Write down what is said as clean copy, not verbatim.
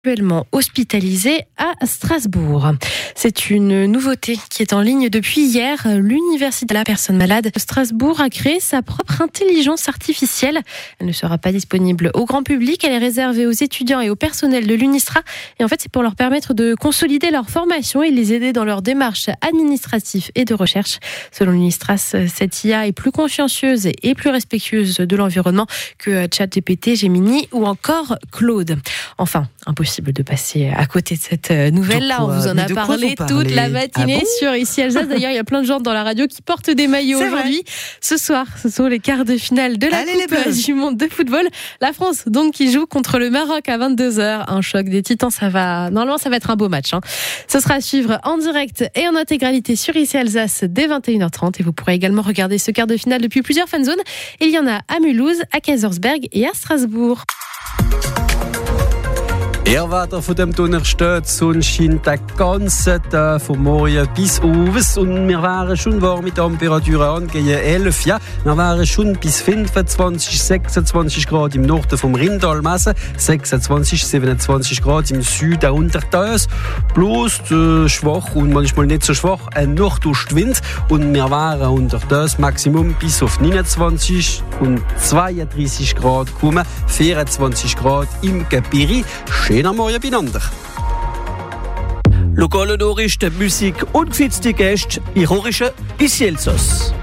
Actuellement hospitalisé à Strasbourg. C'est une nouveauté qui est en ligne depuis hier. L'Université de la personne malade de Strasbourg a créé sa propre intelligence artificielle. Elle ne sera pas disponible au grand public. Elle est réservée aux étudiants et au personnel de l'UNISTRA. Et en fait, c'est pour leur permettre de consolider leur formation et les aider dans leurs démarches administratives et de recherche. Selon l'UNISTRA, cette IA est plus consciencieuse et plus respectueuse de l'environnement que ChatGPT, Gemini ou encore Claude. Enfin, impossible de passer à côté de cette nouvelle-là. On vous en a parlé toute la matinée sur Ici Alsace. D'ailleurs, il y a plein de gens dans la radio qui portent des maillots aujourd'hui. Ce soir, ce sont les quarts de finale de la Coupe du Monde de football. La France, donc, qui joue contre le Maroc à 22h. Un choc des titans, normalement, ça va être un beau match. Ce sera à suivre en direct et en intégralité sur Ici Alsace dès 21h30. Et vous pourrez également regarder ce quart de finale depuis plusieurs fanzones. Il y en a à Mulhouse, à Kaisersberg et à Strasbourg. Wetter von dem Donnerstag, die Sonne scheint den ganzen Tag von morgen bis abends und wir wären schon warm mit Temperaturen angehen 11, ja. Wir wären schon bis 25, 26 Grad im Norden vom Rindal messen, 26, 27 Grad im Süden Untertös, bloß schwach und manchmal nicht so schwach, ein Nordostwind und wir wären untertös Maximum bis auf 29 und 32 Grad kommen, 24 Grad im Gebirge. Schöner Morgen beieinander. Lokale Nachrichten, Musik und gefitzte Gäste in Horischen Ici Elsass.